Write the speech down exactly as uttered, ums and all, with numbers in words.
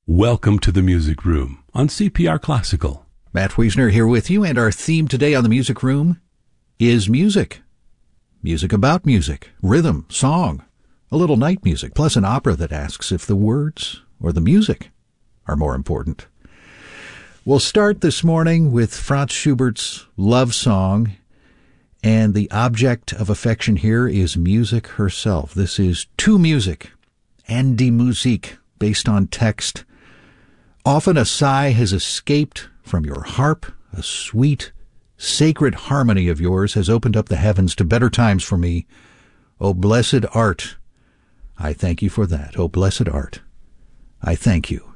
Welcome to the Music Room on C P R Classical. Matt Wiesner here with you, and our theme today on the Music Room is music. Music about music, rhythm, song, a little night music, plus an opera that asks if the words or the music are more important. We'll start this morning with Franz Schubert's Love Song, and the object of affection here is music herself. This is To Music and Die Musik, based on text. Often a sigh has escaped from your harp, a sweet, sacred harmony of yours has opened up the heavens to better times for me. O blessed art, I thank you for that. O blessed art, I thank you